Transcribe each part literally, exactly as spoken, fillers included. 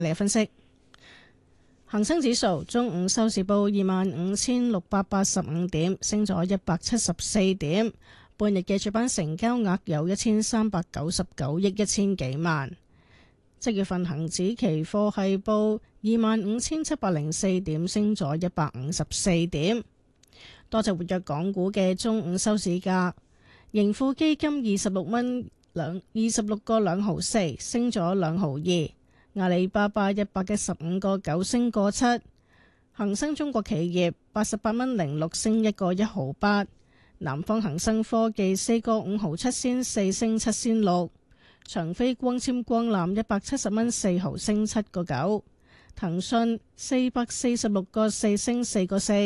嚟分析。恒生指數中午收市報二萬五千六百八十五點，升咗一百七十四點。半日嘅主板成交額有一千三百九十九億一千幾萬。即月份恒指期貨係報二萬五千七百零四點，升咗一百五十四點。多隻活躍港股嘅中午收市價，盈富基金二十六蚊兩二十六個兩毫四，升咗兩毫二。阿里巴巴一百一十五個九升個七，恒生中國企業八十八蚊零六升一個一毫八，南方恒生科技四個五毫七仙四升七仙六，長飛光纖光纜一百七十蚊四毫升七個九，騰訊四百四十六個四升四個四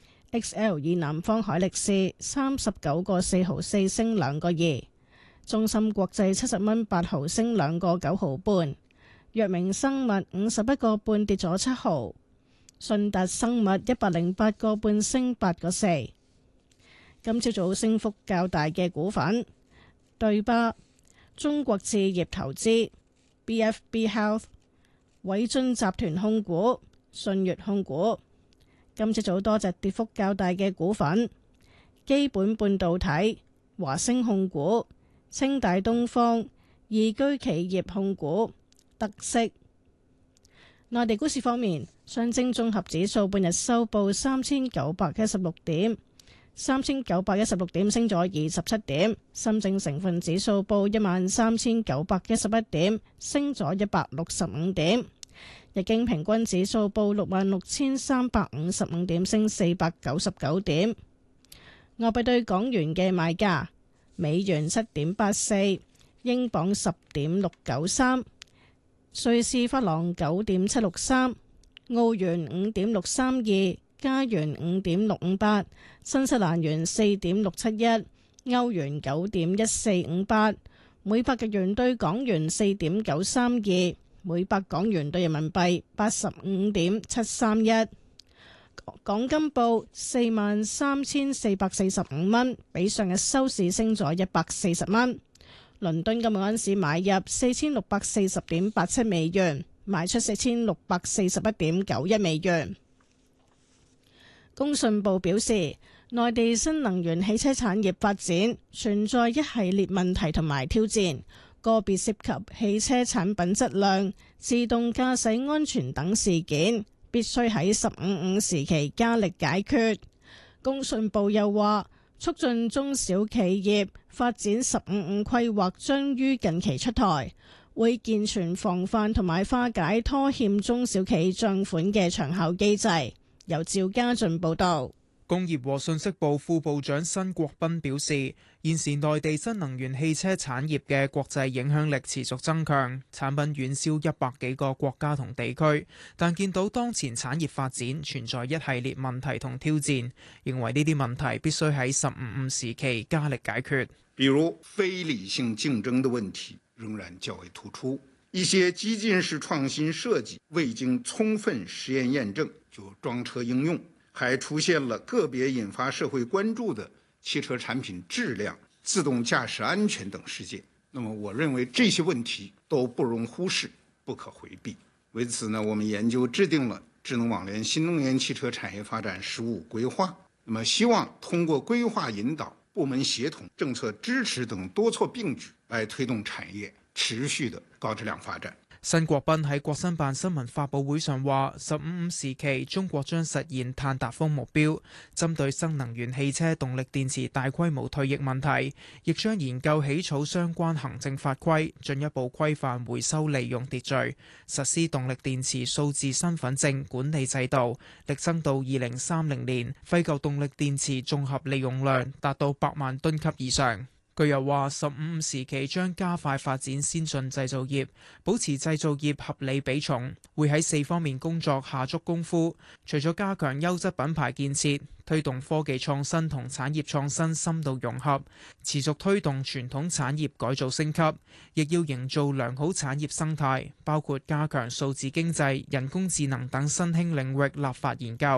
，X L 以南方海力士三十九個四毫四升兩個二，中芯國際七十蚊八毫升兩個九毫半。藥明生物五十一個半跌咗七毫，信達生物一百零八個半升八個四。今朝早升幅較大嘅股份，對巴、中國置業投資、B F B Health、偉津集團控股、信悅控股。今朝早多隻跌幅較大嘅股份，基本半導體、華星控股、清大東方、易居企業控股。特色。內地股市方面，上證綜合指數半日收報三千九百一十六點，三千九百一十六點升咗二十七點。深證成分指數報一萬三千九百一十一點，升咗一百六十五點。日經平均指數報六萬六千三百五十五點，升四百九十九點。外幣對港元嘅賣價：美元七點八四，英鎊十點六九三。瑞士法郎九點七六三，澳元五點六三二，加元五點六五八，新西蘭元四點六七一，歐元九點一四五八，每百日元兌港元四點九三二，每百港元兌人民幣八十五點七三一。港金報四萬三千四百四十五蚊，比上日收市升咗一百四十蚊。倫敦今日嗰陣時買入四千六百四十點八七美元，賣出四千六百四十一點九一美元。工信部表示，內地新能源汽車產業發展存在一系列問題同埋挑戰，個別涉及汽車產品質量、自動駕駛安全等事件，必須喺十五五時期加力解決。工信部又話，促進中小企業發展十五五規劃將於近期出台，會健全防範同埋化解拖欠中小企賬款嘅長效機制。由趙家俊報道。 工業和信息部副部長申國斌表示，現時內地新能源汽車產業嘅國際影響力持續增強，產品遠銷一百幾個國家同地區，但見到當前產業發展存在一系列問題同挑戰，認為呢啲問題必須喺十五五時期加力解決。 比如非理性競爭的問題仍然較為突出，一些激進式創新設計未經充分實驗驗證就裝車應用，還出現了個別引發社會關注的汽車產品質量、自動駕駛安全等事件。那麼我認為這些問題都不容忽視，不可迴避。為此呢，我們研究制定了智能網聯新能源汽車產業發展十五規劃。那麼希望通過規劃引導、部門協同、政策支持等多措並舉，來推動產業持續的高質量發展。 申國斌喺國新辦新聞發佈會上話，十五五時期中國將實現碳達峰目標，針對新能源汽車動力電池大規模退役問題，亦將研究起草相關行政法規，進一步規範回收利用秩序，實施動力電池數字身份證管理制度，力爭到二零三零年廢舊動力電池綜合利用量達到百萬噸級以上。佢又話，十五五時期將加快發展先進製造業，保持製造業合理比重，會喺四方面工作下足功夫。除咗加強優質品牌建設，推動科技創新同產業創新深度融合，持續推動傳統產業改造升級，亦要營造良好產業生態，包括加強數字經濟、人工智能等新興領域立法研究。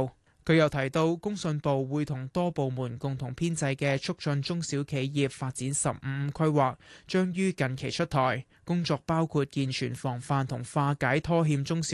佢又提到，工信部會同多部門共同編製嘅促進中小企業發展十五五規劃，將於近期出台。工作包括健全防範同化解拖欠中小